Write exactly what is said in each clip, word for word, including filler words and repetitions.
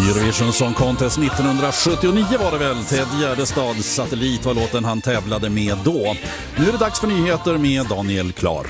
Eurovision Song Contest nittonhundrasjuttionio var det väl. Ted Gärdestads Satellit var låten han tävlade med då. Nu är det dags för nyheter med Daniel Klar.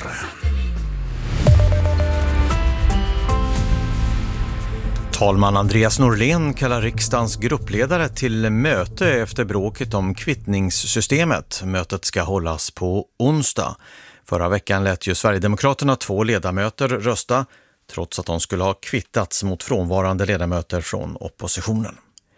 Talman Andreas Norlén kallar riksdagens gruppledare till möte efter bråket om kvittningssystemet. Mötet ska hållas på onsdag. Förra veckan lät ju Sverigedemokraterna två ledamöter rösta trots att de skulle ha kvittats mot frånvarande ledamöter från oppositionen.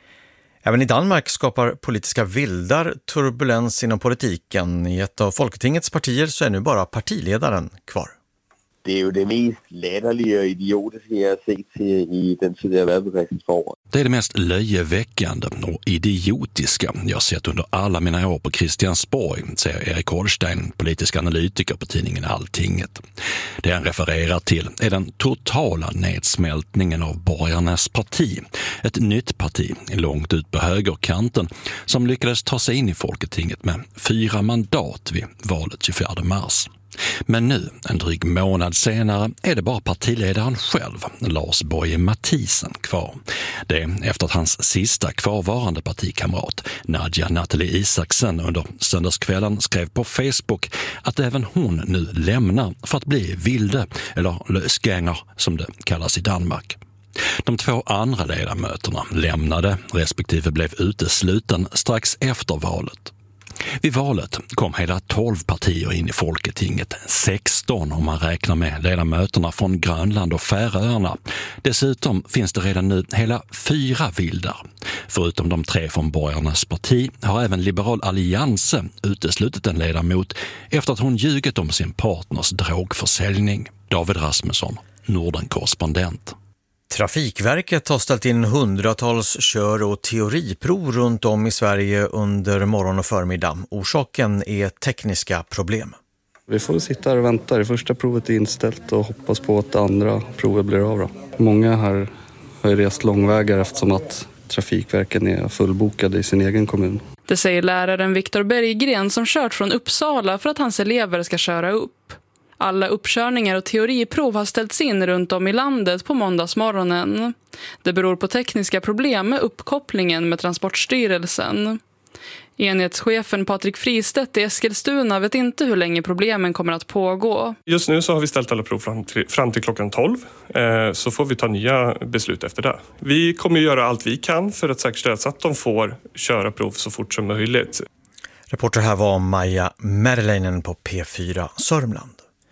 Även i Danmark skapar politiska vildar turbulens inom politiken. I ett av Folketingets partier så är nu bara partiledaren kvar. Det är ju det mest lätterliga och idiotiska jag har sett i den tidigare valberedningsformen. Det är det mest löjeväckande och idiotiska jag sett under alla mina år på Christiansborg, säger Erik Holstein, politisk analytiker på tidningen Alltinget. Det han refererar till är den totala nedsmältningen av borgarnas parti. Ett nytt parti långt ut på högerkanten som lyckades ta sig in i Folketinget med fyra mandat vid valet tjugofjärde mars. Men nu, en dryg månad senare, är det bara partiledaren själv, Lars Boje Mathiesen, kvar. Det är efter att hans sista kvarvarande partikamrat, Nadja Nathalie Isaksen, under söndagskvällen skrev på Facebook att även hon nu lämnar för att bli vilde, eller lösgänger som det kallas i Danmark. De två andra ledamöterna lämnade, respektive blev utesluten strax efter valet. Vid valet kom hela tolv partier in i Folketinget, sexton om man räknar med ledamöterna från Grönland och Färöarna. Dessutom finns det redan nu hela fyra vildar. Förutom de tre från borgarnas parti har även Liberal Allianse uteslutit en ledamot efter att hon ljugit om sin partners drogförsäljning. David Rasmusson, Norden-korrespondent. Trafikverket har ställt in hundratals kör- och teoriprov runt om i Sverige under morgon och förmiddag. Orsaken är tekniska problem. Vi får sitta här och vänta. Det första provet är inställt och hoppas på att det andra provet blir av. Då. Många här har rest långvägar eftersom att Trafikverken är fullbokade i sin egen kommun. Det säger läraren Viktor Berggren som kört från Uppsala för att hans elever ska köra upp. Alla uppkörningar och teoriprov har ställts in runt om i landet på måndagsmorgonen. Det beror på tekniska problem med uppkopplingen med Transportstyrelsen. Enhetschefen Patrik Fristedt i Eskilstuna vet inte hur länge problemen kommer att pågå. Just nu så har vi ställt alla prov fram till, fram till klockan tolv, eh, så får vi ta nya beslut efter det. Vi kommer göra allt vi kan för att säkerställa så att de får köra prov så fort som möjligt. Reporter här var Maja Merleinen på P fyra Sörmland.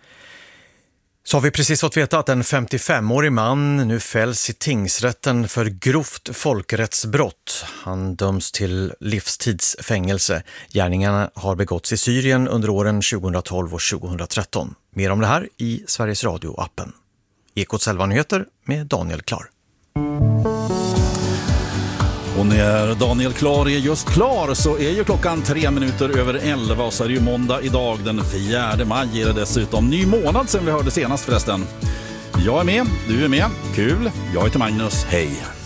Så har vi precis fått veta att en femtiofemårig man nu fälls i tingsrätten för grovt folkrättsbrott. Han döms till livstidsfängelse. Gärningarna har begåtts i Syrien under åren tjugohundratolv och tjugohundratretton. Mer om det här i Sveriges Radio-appen. Ekots elva nyheter med Daniel Klar. Och när Daniel Klar är just klar så är ju klockan tre minuter över elva och så är det ju måndag idag den fjärde maj är det dessutom ny månad sedan vi hörde senast förresten. Jag är med, du är med, kul, jag heter Magnus, hej!